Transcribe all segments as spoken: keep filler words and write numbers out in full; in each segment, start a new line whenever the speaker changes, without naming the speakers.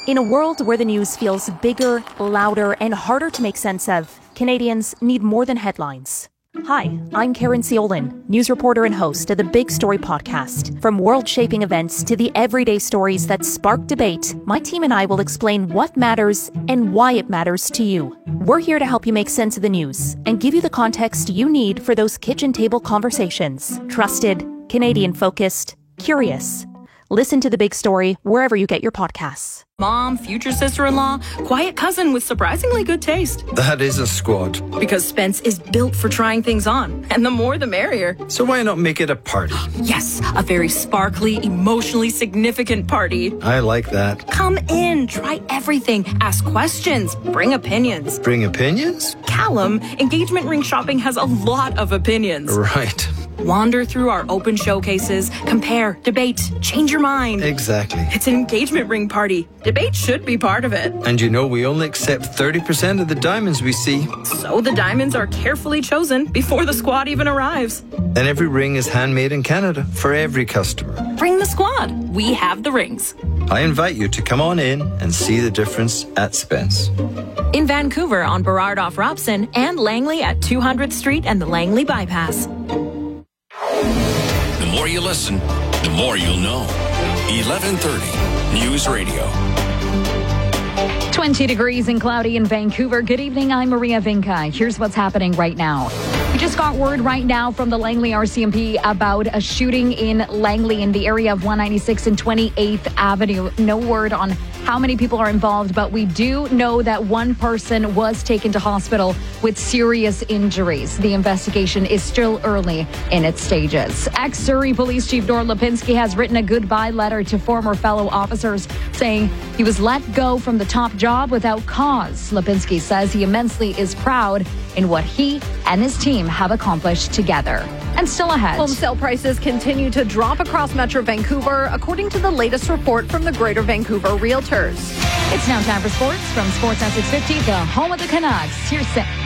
In a world where the news feels bigger, louder, and harder to make sense of, Canadians need more than headlines. Hi, I'm Karen Ciolin, news reporter and host of the Big Story podcast. From world-shaping events to the everyday stories that spark debate, my team and I will explain what matters and why it matters to you. We're here to help you make sense of the news and give you the context you need for those kitchen table conversations. Trusted, Canadian-focused, curious. Listen to The Big Story wherever you get your podcasts.
Mom, future sister-in-law, quiet cousin with surprisingly good taste.
That is a squad.
Because Spence is built for trying things on, and the more the merrier.
So why not make it a party?
Yes, a very sparkly, emotionally significant party.
I like that.
Come in, try everything, ask questions, bring opinions.
Bring opinions?
Callum, engagement ring shopping has a lot of opinions.
Right.
Wander through our open showcases, compare, debate, change your mind.
Exactly.
It's an engagement ring party. Debate should be part of it.
And you know we only accept thirty percent of the diamonds we see.
So the diamonds are carefully chosen before the squad even arrives.
And every ring is handmade in Canada for every customer.
Bring the squad. We have the rings.
I invite you to come on in and see the difference at Spence.
In Vancouver on Burrard off Robson and Langley at two hundredth Street and the Langley Bypass.
The more you listen, the more you'll know. eleven thirty News Radio.
twenty degrees and cloudy in Vancouver. Good evening, I'm Maria Vinca. Here's what's happening right now. We just got word right now from the Langley R C M P about a shooting in Langley in the area of one ninety-sixth and twenty-eighth Avenue. No word on how many people are involved, but we do know that one person was taken to hospital with serious injuries. The investigation is still early in its stages. Ex-Surrey Police Chief Dor Lipinski has written a goodbye letter to former fellow officers, saying he was let go from the top job without cause. Lipinski says he immensely is proud in what he and his team have accomplished together. And still ahead.
Home sale prices continue to drop across Metro Vancouver, according to the latest report from the Greater Vancouver Realtors.
It's now time for sports from Sportsnet six fifty, the home of the Canucks. Here's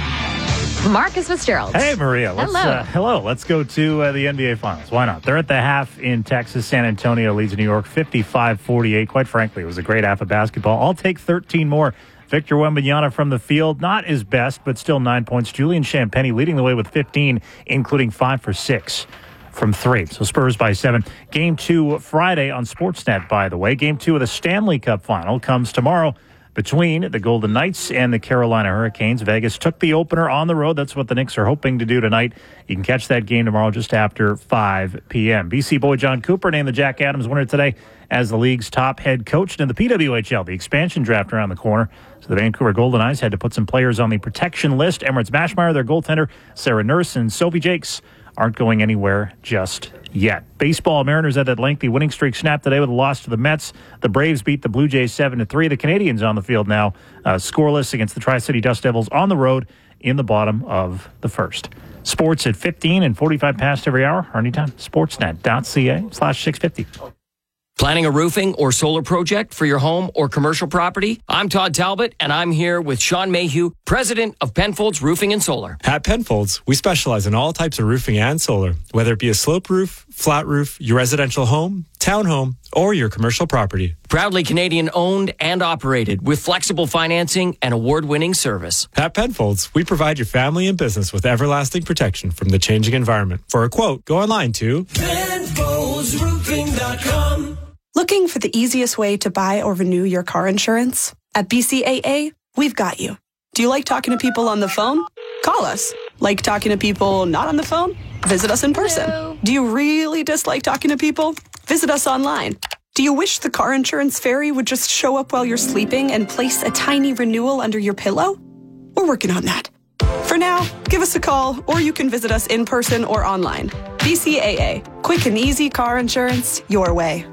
Marcus Fitzgerald.
Hey, Maria. Let's,
hello.
Uh, hello. Let's go to uh, the N B A Finals. Why not? They're at the half in Texas. San Antonio leads New York fifty-five forty-eight. Quite frankly, it was a great half of basketball. I'll take thirteen more. Victor Wembanyama from the field, not his best, but still nine points. Julian Champagnie leading the way with fifteen, including five for six from three. So Spurs by seven. Game two Friday on Sportsnet, by the way. Game two of the Stanley Cup final comes tomorrow between the Golden Knights and the Carolina Hurricanes. Vegas took the opener on the road. That's what the Knicks are hoping to do tonight. You can catch that game tomorrow just after five p.m. B C boy John Cooper named the Jack Adams winner today as the league's top head coach. And in the P W H L, the expansion draft around the corner. So the Vancouver Golden Knights had to put some players on the protection list. Emirates Bashmeyer, their goaltender, Sarah Nurse, and Sophie Jakes aren't going anywhere just yet. Baseball, Mariners had that lengthy winning streak snapped today with a loss to the Mets. The Braves beat the Blue Jays seven to three. The Canadians on the field now uh, scoreless against the Tri-City Dust Devils on the road in the bottom of the first. Sports at fifteen and forty-five past every hour or anytime. Sportsnet.ca slash 650.
Planning a roofing or solar project for your home or commercial property? I'm Todd Talbot, and I'm here with Sean Mayhew, president of Penfolds Roofing and Solar.
At Penfolds, we specialize in all types of roofing and solar, whether it be a sloped roof, flat roof, your residential home, townhome, or your commercial property.
Proudly Canadian owned and operated with flexible financing and award-winning service.
At Penfolds, we provide your family and business with everlasting protection from the changing environment. For a quote, go online to
Penfolds Roofing dot com.
Looking for the easiest way to buy or renew your car insurance? At B C A A, we've got you. Do you like talking to people on the phone? Call us. Like talking to people not on the phone? Visit us in person.
Hello.
Do you really dislike talking to people? Visit us online. Do you wish the car insurance fairy would just show up while you're sleeping and place a tiny renewal under your pillow? We're working on that. For now, give us a call, or you can visit us in person or online. B C A A, quick and easy car insurance your way.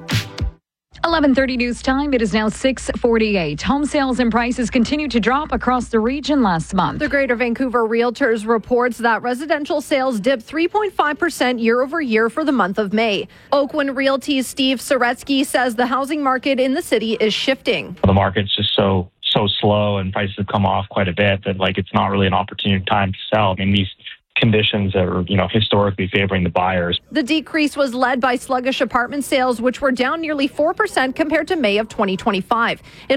eleven thirty news time. It is now six forty-eight. Home sales and prices continue to drop across the region last month.
The Greater Vancouver Realtors reports that residential sales dipped three point five percent year over year for the month of May. Oakwyn Realty's Steve Soretsky says the housing market in the city is shifting.
The market's just so so slow and prices have come off quite a bit that like it's not really an opportune time to sell. I mean, these conditions that are, you know, historically favoring the buyers.
The decrease was led by sluggish apartment sales, which were down nearly four percent compared to May of twenty twenty-five. It